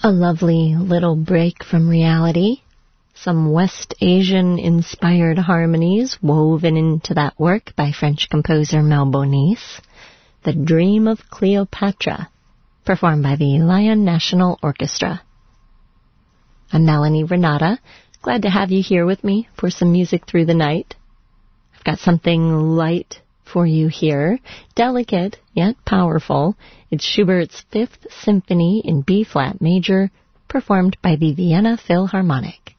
A lovely little break from reality. Some West Asian-inspired harmonies woven into that work by French composer Mel Bonis. The Dream of Cleopatra, performed by the Lyon National Orchestra. I'm Melanie Renata. Glad to have you here with me for some music through the night. I've got something light for you here, delicate yet powerful. It's Schubert's Fifth Symphony in B-flat major, performed by the Vienna Philharmonic.